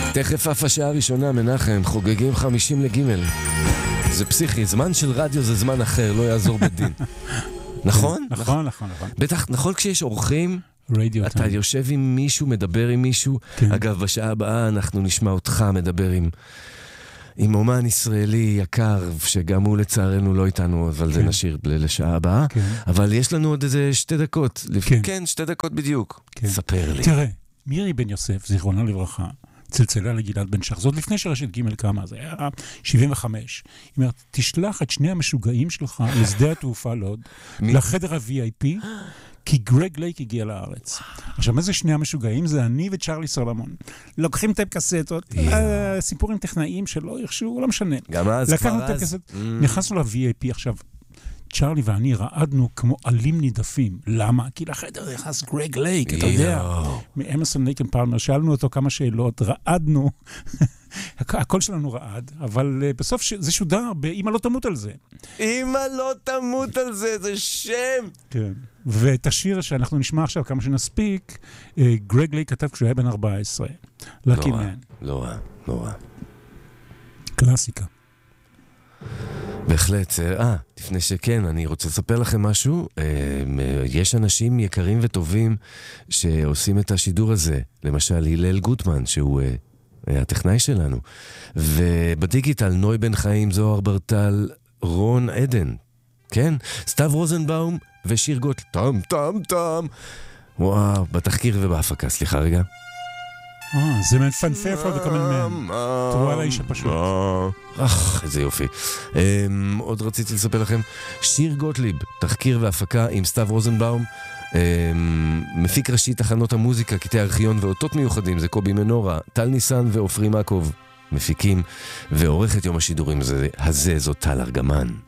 תכף אף השעה הראשונה, מנחם, חוגגים 50 לגימל. זה פסיכי, זמן של רדיו זה זמן אחר, לא יעזור בדין. נכון? נכון. בטח, נכון כשיש אורחים, אתה יושב עם מישהו, מדבר עם מישהו. אגב, בשעה הבאה אנחנו נשמע אותך מדבר עם אומן ישראלי יקר, שגם הוא לצערנו לא איתנו, אבל זה נשאיר לשעה הבאה. אבל יש לנו עוד איזה 2 דקות. כן, 2 דקות בדיוק. ספר לי. תראה, מירי בן יוסף, זיכרונה לברכה, צלצלה לגלעד בן שח, זאת לפני שרשת ג' קמה, זה היה 75. היא אומרת, תשלח את 2 המשוגעים שלך לשדה התעופה לוד, לחדר ה-VIP, כי גרג לייק הגיע לארץ. עכשיו, מה זה 2 המשוגעים? זה אני וצ'רלי סולומון. לוקחים טייפ קסטות, סיפורים טכנאיים שלא יחשו, לא משנה. גם אז, לקחנו טייפ קסטות, נכנסנו ל-VIP עכשיו, צ'רלי ואני רעדנו כמו עלים נידפים. למה? כי לחדר נכנס גרג לייק, אתה יודע. מאמרסון לייק אנד פלמר, שאלנו אותו כמה שאלות, רעדנו. הקול שלנו רעד, אבל בסוף זה שודר באמא לא תמות על זה. אמא לא תמות על זה, זה שם. כן. ואת השיר שאנחנו נשמע עכשיו כמה שנספיק, גרג לייק כתב כשהוא היה בן 14. Lucky Man. לא רע. קלאסיקה. בהחלט. לפני שכן, אני רוצה לספר לכם משהו. יש אנשים יקרים וטובים שעושים את השידור הזה. למשל, הלל גוטמן, שהוא הטכנאי שלנו. ובדיגיטל, נוי בן חיים, זוהר ברטל, רון עדן. כן? סתיו רוזנבאום ושיר גוט. טם. וואו, בתחקיר ובהפקה. סליחה רגע. זה מפנפר for the common man. תראו על האיש הפשוט. איזה יופי. עוד רציתי לספר לכם, שיר גוטליב, תחקיר והפקה עם סתיו רוזנבאום, מפיק ראשי תחנות המוזיקה, קטעי ארכיון ואותות מיוחדים, זה קובי מנורה, טל ניסן ואופרי מקוב, מפיקים, ועורכת יום השידורים הזה, זאת טל ארגמן.